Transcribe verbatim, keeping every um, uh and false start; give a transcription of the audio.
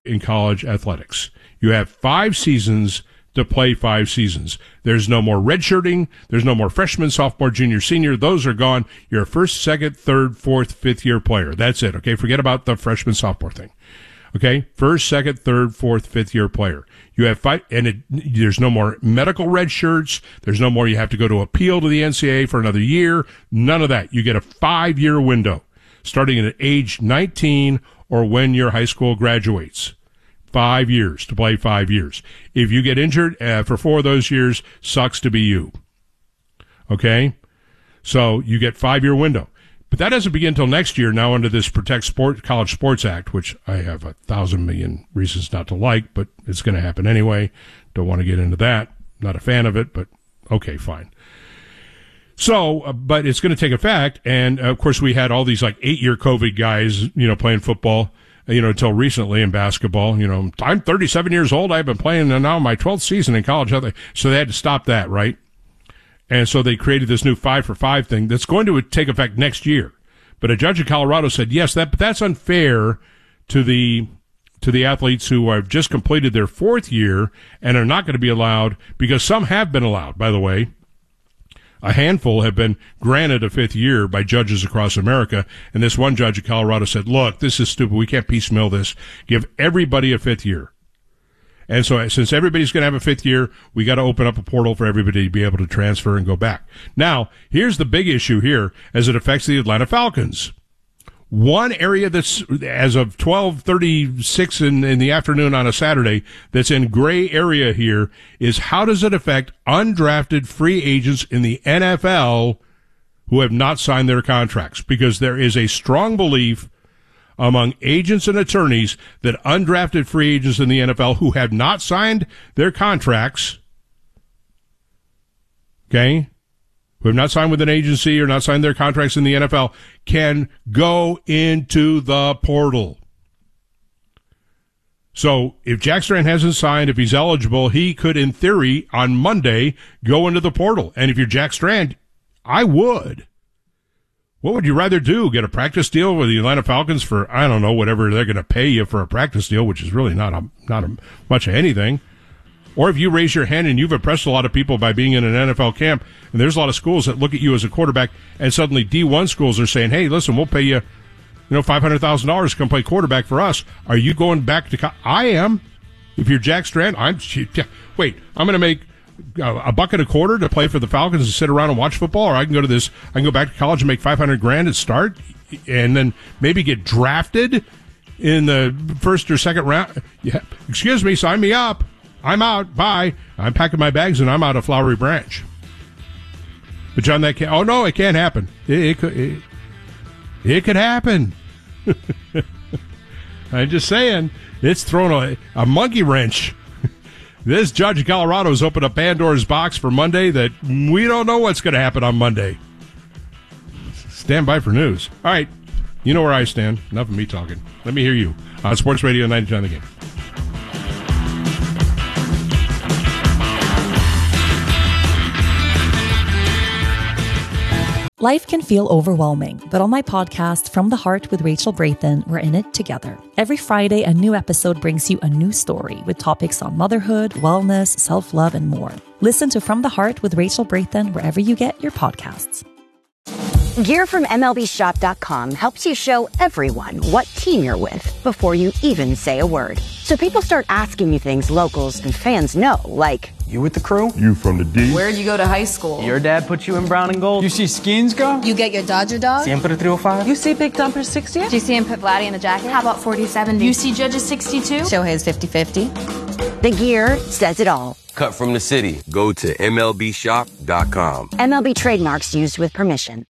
in college athletics. You have five seasons to play five seasons. There's no more redshirting. There's no more freshman, sophomore, junior, senior. Those are gone. You're a first, second, third, fourth, fifth year player. That's it. Okay. Forget about the freshman, sophomore thing. Okay. First, second, third, fourth, fifth year player. You have five, and it, there's no more medical red shirts. There's no more you have to go to appeal to the N C double A for another year. None of that. You get a five year window starting at age nineteen or when your high school graduates. Five years to play five years. If you get injured uh, for four of those years, sucks to be you. Okay? So you get five-year window. But that doesn't begin until next year now under this Protect Sport College Sports Act, which I have a thousand million reasons not to like, but it's going to happen anyway. Don't want to get into that. Not a fan of it, but okay, fine. So, uh, but it's going to take effect. And, uh, of course, we had all these like eight-year COVID guys, you know, playing football. You know, until recently in basketball, you know, I'm thirty-seven years old. I've been playing now my twelfth season in college. So they had to stop that, right? And so they created this new five for five thing that's going to take effect next year. But a judge in Colorado said, yes, that, but that's unfair to the, to the athletes who have just completed their fourth year and are not going to be allowed, because some have been allowed, by the way. A handful have been granted a fifth year by judges across America, and this one judge in Colorado said, look, this is stupid. We can't piecemeal this. Give everybody a fifth year. And so since everybody's going to have a fifth year, we got to open up a portal for everybody to be able to transfer and go back. Now, here's the big issue here as it affects the Atlanta Falcons. One area that's, as of twelve thirty-six in, in the afternoon on a Saturday, that's in gray area here is how does it affect undrafted free agents in the N F L who have not signed their contracts? Because there is a strong belief among agents and attorneys that undrafted free agents in the N F L who have not signed their contracts, okay, who have not signed with an agency or not signed their contracts in the N F L, can go into the portal. So if Jack Strand hasn't signed, if he's eligible, he could, in theory, on Monday, go into the portal. And if you're Jack Strand, I would. What would you rather do? Get a practice deal with the Atlanta Falcons for, I don't know, whatever they're going to pay you for a practice deal, which is really not a, not a, much of anything. Or if you raise your hand and you've impressed a lot of people by being in an N F L camp, and there's a lot of schools that look at you as a quarterback, and suddenly D one schools are saying, hey, listen, we'll pay you, you know, five hundred thousand dollars to come play quarterback for us. Are you going back to co-? I am. If you're Jack Strand, I'm, wait, I'm going to make a bucket a quarter to play for the Falcons and sit around and watch football, or I can go to this, I can go back to college and make five hundred grand and start, and then maybe get drafted in the first or second round. Yeah, excuse me, sign me up. I'm out. Bye. I'm packing my bags and I'm out of Flowery Branch. But John, that can't. Oh no, it can't happen. It, it could. It, it could happen. I'm just saying, it's thrown a, a monkey wrench. This judge in Colorado has opened up Pandora's box for Monday that we don't know what's going to happen on Monday. Stand by for news. All right, you know where I stand. Enough of me talking. Let me hear you on Sports Radio ninety-nine The Game. Life can feel overwhelming, but on my podcast, From the Heart with Rachel Brathen, we're in it together. Every Friday, a new episode brings you a new story with topics on motherhood, wellness, self-love, and more. Listen to From the Heart with Rachel Brathen wherever you get your podcasts. Gear from M L B Shop dot com helps you show everyone what team you're with before you even say a word. So people start asking you things locals and fans know, like, you with the crew? You from the D? Where'd you go to high school? Your dad put you in brown and gold? You see Skins go? You get your Dodger dog? Siempre three oh five? You see Big Dumper sixty? Do you see him put Vladdy in the jacket? How about forty seventy? You see Judge's sixty-two? Shohei's fifty fifty? The gear says it all. Cut from the city. Go to M L B Shop dot com. M L B trademarks used with permission.